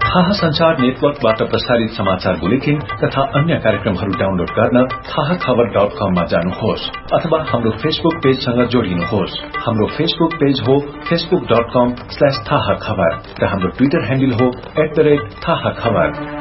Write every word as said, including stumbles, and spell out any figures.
थाहा संचार नेटवर्कबाट प्रसारित समाचार बुलेटिन तथा अन्य कार्यक्रमहरू डाउनलोड गर्न थाहा खबर डट कममा जानुहोस् अथवा हाम्रो फेसबुक पेजसँग जोडिनुहोस्। हाम्रो फेसबुक पेज हो फेसबुक डट कम स्ल्याश थाहा खबर र हाम्रो ट्विटर ह्यान्डल हो एट द रेट थाहा खबर।